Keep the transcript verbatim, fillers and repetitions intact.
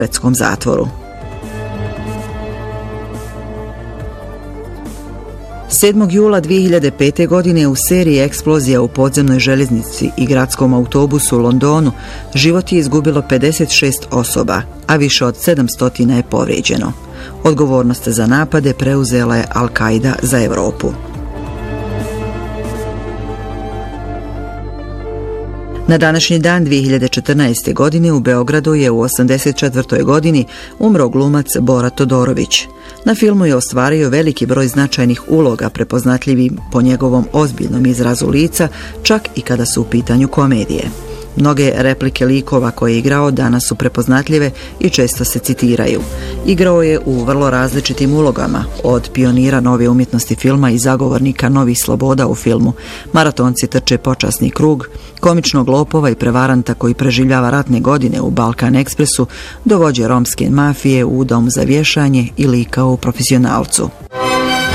u zatvoru. sedmog jula dvije hiljade pete. godine u seriji eksplozija u podzemnoj željeznici i gradskom autobusu u Londonu život je izgubilo pedeset šest osoba, a više od sedamsto je povrijeđeno. Odgovornost za napade preuzela je Al-Kaida za Europu. Na današnji dan dvije hiljade četrnaeste. godine u Beogradu je u osamdeset četvrtoj. godini umro glumac Bora Todorović. Na filmu je ostvario veliki broj značajnih uloga prepoznatljivim po njegovom ozbiljnom izrazu lica, čak i kada su u pitanju komedije. Mnoge replike likova koje je igrao danas su prepoznatljive i često se citiraju. Igrao je u vrlo različitim ulogama, od pionira nove umjetnosti filma i zagovornika novih sloboda u filmu Maratonci trče počasni krug, komičnog lopova i prevaranta koji preživljava ratne godine u Balkan Ekspresu, do vođe romske mafije u Dom za vješanje i lika u Profesionalcu.